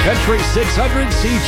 Country 600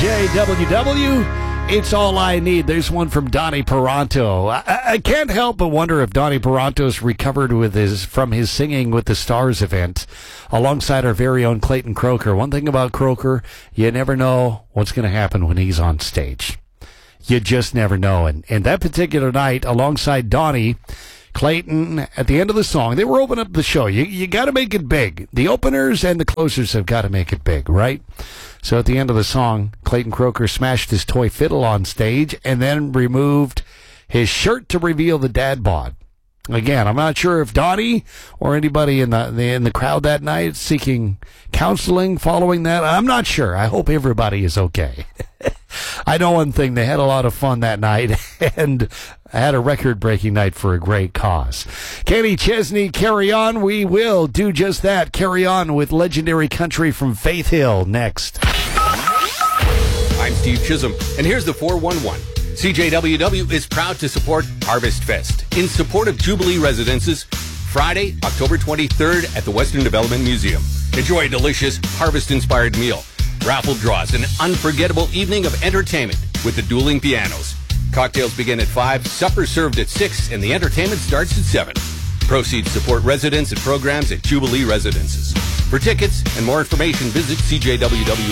CJWW. It's all I need. There's one from Donnie Peranto. I can't help but wonder if Donnie Peranto's recovered from his Singing with the Stars event alongside our very own Clayton Croker. One thing about Croker, you never know what's going to happen when he's on stage. You just never know. And that particular night, alongside Donnie, Clayton, at the end of the song, they were opening up the show. You got to make it big. The openers and the closers have got to make it big, right? So at the end of the song, Clayton Croker smashed his toy fiddle on stage and then removed his shirt to reveal the dad bod. Again, I'm not sure if Donnie or anybody in the crowd that night is seeking counseling following that. I'm not sure. I hope everybody is okay. I know one thing, they had a lot of fun that night and had a record-breaking night for a great cause. Kenny Chesney, Carry On. We will do just that. Carry on with legendary country from Faith Hill next. I'm Steve Chisholm, and here's the 411. CJWW is proud to support Harvest Fest in support of Jubilee Residences, Friday, October 23rd at the Western Development Museum. Enjoy a delicious harvest-inspired meal, raffle draws, an unforgettable evening of entertainment with the dueling pianos. Cocktails begin at 5, supper served at 6, and the entertainment starts at 7. Proceeds support residents and programs at Jubilee Residences. For tickets and more information, visit CJWW.com.